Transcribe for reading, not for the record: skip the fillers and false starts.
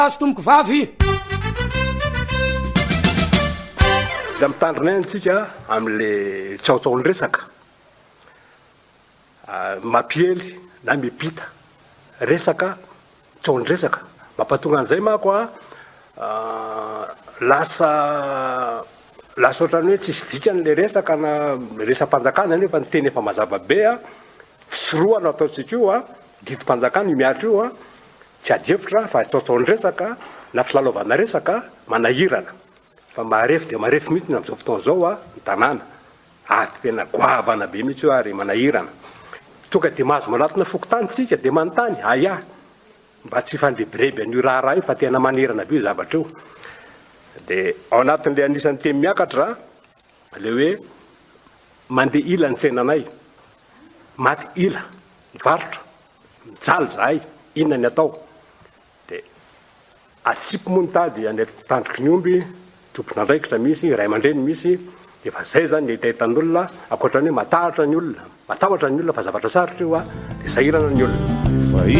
azo tomoko vavy da mitandrina antsika am'le tsaotsaony resaka mampiely na mipita resaka tsaony resaka mampatonga an'izay mako lasa ohatrany hoe tsisy dikan'le resaka na resam-panjakana nefa ny teny efa mazava be tsy roa no ataotsika io didi-panjakana miatra io tsy adefitra fa tsaotsaony resaka na filalaovana resaka manahirana fa marefo dia marefo mihitsy am'izao fotoana zao ny tanàna tena goavana be mihitsy io ary manahirana tonga dia mahazo manatina fokontanytsika dia manontany mba tsy fandrebireby an'io raha io fa tena manirana be io zavatra io dia ao anatin'le anisan'ny teny miakatra le hoe mandeha ila ny tsenanay maty ila mivarotra mijaly zahay inona ny atao dia atsipy moa ny tady any tandroky ny omby tompona andraikitra misy ray aman-dreny misy dia fa zay zany itahitan'olona akoatrany hoe matahotra ny olona fa zavatra sarotra io dia sahirana ny olona